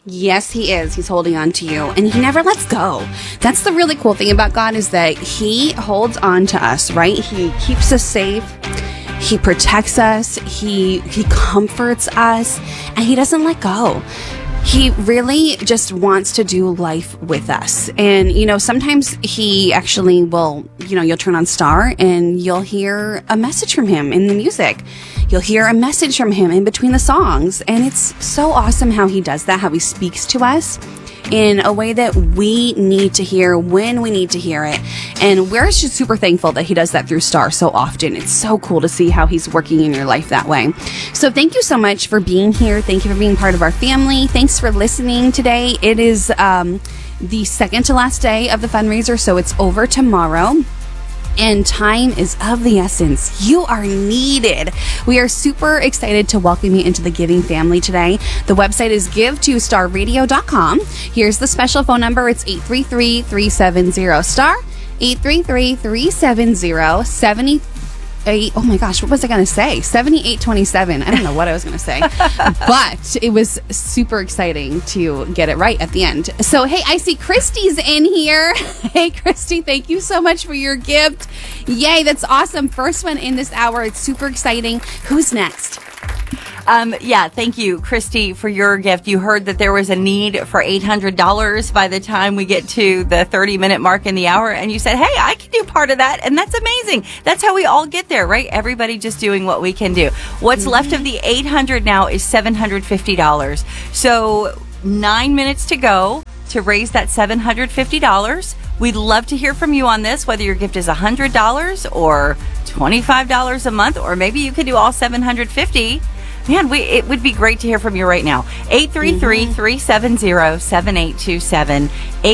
Yes, he is. He's holding on to you, and he never lets go. That's the really cool thing about God, is that he holds on to us, right? He keeps us safe. He protects us. He comforts us, and he doesn't let go. He really just wants to do life with us. And, sometimes he actually will, you'll turn on Star and you'll hear a message from him in the music. You'll hear a message from him in between the songs. And it's so awesome how he does that, how he speaks to us in a way that we need to hear when we need to hear it. And we're just super thankful that he does that through Star so often. It's so cool to see how he's working in your life that way. So thank you so much for being here. Thank you for being part of our family. Thanks for listening today. It is the second to last day of the fundraiser, so it's over tomorrow. And time is of the essence. You are needed. We are super excited to welcome you into the giving family today. The website is give2starradio.com. Here's the special phone number. It's 833-370-STAR, 833-370-78. Oh my gosh, what was I going to say? 7827. I don't know what I was going to say. But it was super exciting to get it right at the end. So, hey, I see Christy's in here. Hey, Christy, thank you so much for your gift. Yay, that's awesome. First one in this hour. It's super exciting. Who's next? Thank you, Christy, for your gift. You heard that there was a need for $800 by the time we get to the 30-minute mark in the hour, and you said, hey, I can do part of that, and that's amazing. That's how we all get there, right? Everybody just doing what we can do. What's left of the $800 now is $750. So 9 minutes to go to raise that $750. We'd love to hear from you on this, whether your gift is $100 or $25 a month, or maybe you could do all $750. Man, it would be great to hear from you right now. 833-370-7827.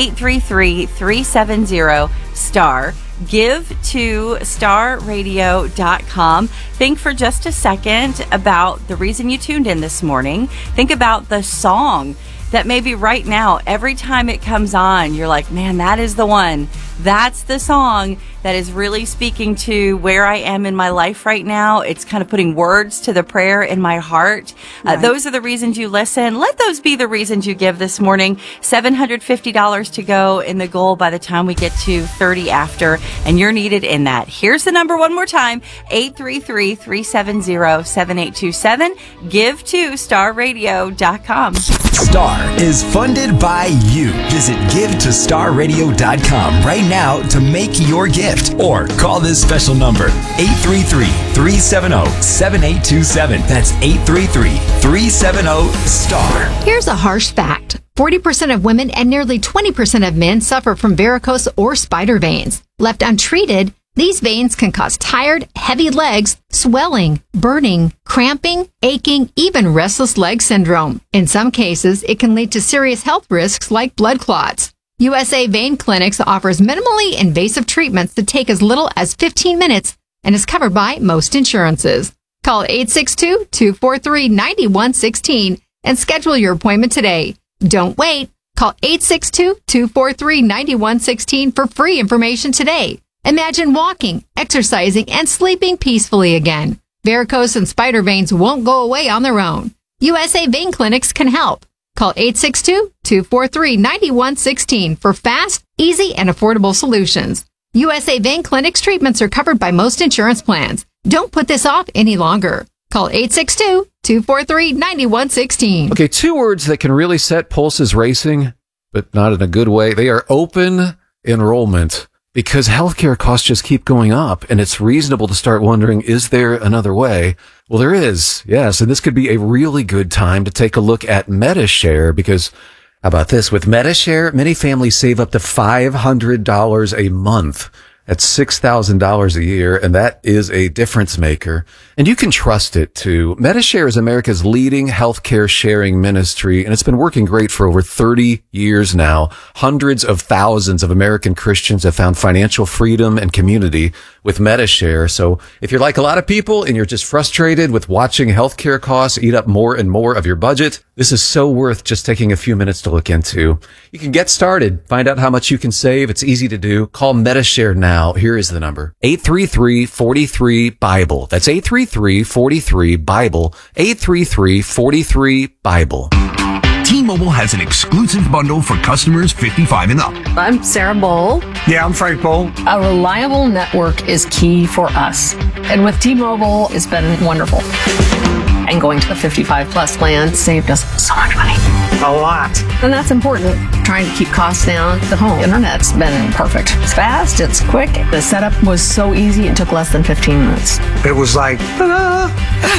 833-370-STAR. Give to starradio.com. Think for just a second about the reason you tuned in this morning. Think about the song that maybe right now, every time it comes on, you're like, man, that is the one. That's the song that is really speaking to where I am in my life right now. It's kind of putting words to the prayer in my heart. Right. Those are the reasons you listen. Let those be the reasons you give this morning. $750 to go in the goal by the time we get to 30 after, and you're needed in that. Here's the number one more time, 833-370-7827. Give to starradio.com. Star is funded by you. Visit give2starradio.com right now to make your gift, or call this special number, 833-370-7827. That's 833-370-STAR. Here's a harsh fact. 40% of women and nearly 20% of men suffer from varicose or spider veins. Left untreated, these veins can cause tired, heavy legs, swelling, burning, cramping, aching, even restless leg syndrome. In some cases, it can lead to serious health risks like blood clots. USA Vein Clinics offers minimally invasive treatments that take as little as 15 minutes and is covered by most insurances. Call 862-243-9116 and schedule your appointment today. Don't wait. Call 862-243-9116 for free information today. Imagine walking, exercising, and sleeping peacefully again. Varicose and spider veins won't go away on their own. USA Vein Clinics can help. Call 862-243-9116 for fast, easy, and affordable solutions. USA Vein Clinics treatments are covered by most insurance plans. Don't put this off any longer. Call 862-243-9116. Okay, two words that can really set pulses racing, but not in a good way. They are open enrollment. Because healthcare costs just keep going up, and it's reasonable to start wondering, is there another way? Well, there is, yes, and this could be a really good time to take a look at Medi-Share, because, how about this? With Medi-Share, many families save up to $500 a month. That's $6,000 a year, and that is a difference maker. And you can trust it, too. Medi-Share is America's leading healthcare sharing ministry, and it's been working great for over 30 years now. Hundreds of thousands of American Christians have found financial freedom and community with Medi-Share. So if you're like a lot of people and you're just frustrated with watching healthcare costs eat up more and more of your budget, this is so worth just taking a few minutes to look into. You can get started. Find out how much you can save. It's easy to do. Call Medi-Share now. Here is the number. 833-43-BIBLE. That's 833-43-BIBLE. 833-43-BIBLE. T-Mobile T-Mobile has an exclusive bundle for customers 55 and up. I'm Sarah Bowl. Yeah, I'm Frank Bowl. A reliable network is key for us. And with T-Mobile, it's been wonderful. And going to the 55 plus plan saved us so much money. A lot. And that's important. Trying to keep costs down. The home internet's been perfect. It's fast, it's quick. The setup was so easy, it took less than 15 minutes. It was like, ta-da!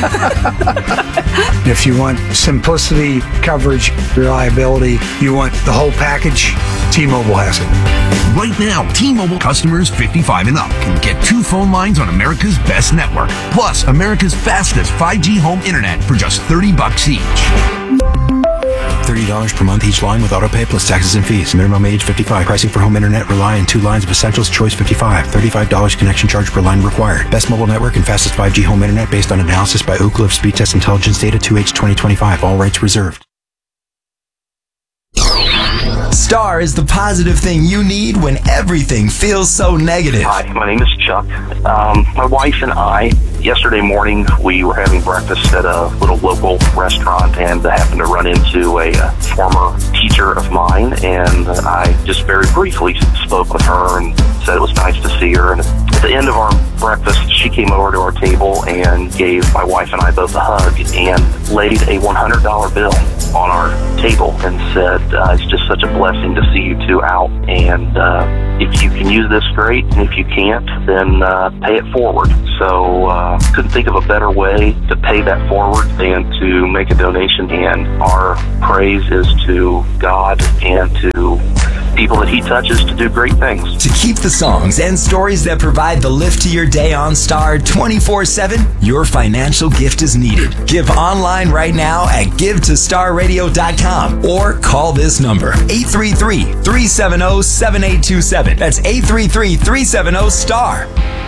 If you want simplicity, coverage, reliability, you want the whole package, T-Mobile has it. Right now, T-Mobile customers 55 and up can get 2 phone lines on America's best network, plus America's fastest 5G home internet for just $30 each. $30 per month each line with auto pay plus taxes and fees. Minimum age 55. Pricing for home internet rely on 2 lines of Essentials Choice 55. $35 connection charge per line required. Best mobile network and fastest 5G home internet based on analysis by Ookla of Speed Test Intelligence data 2H 2025. All rights reserved. Star is the positive thing you need when everything feels so negative. Hi, my name is Chuck. My wife and I, yesterday morning, we were having breakfast at a little local restaurant and I happened to run into a former teacher of mine, and I just very briefly spoke with her and said it was nice to see her. And at the end of our breakfast, she came over to our table and gave my wife and I both a hug and laid a $100 bill on our table and said, it's just such a blessing to see you two out, and if you can use this, great, and if you can't, then pay it forward. So couldn't think of a better way to pay that forward than to make a donation, and our praise is to God and to people that He touches to do great things. To keep the songs and stories that provide the lift to your day on Star 24/7, your financial gift is needed. Give online right now at givetostarradio.com or call this number, 833-370-7827. That's 833-370-STAR.